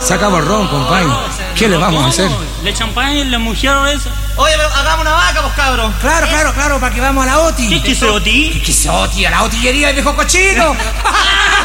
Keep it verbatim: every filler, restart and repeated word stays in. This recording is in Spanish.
Sacamos el ron, compadre. ¿Qué le vamos a hacer? La champaña, la mujer esa. Oye, pero hagamos una vaca, pues, cabros. Claro, claro, claro, para que vamos a la OTI. ¿Qué es ese Oti? ¿Qué es ese OTI? A la otillería del viejo cochino.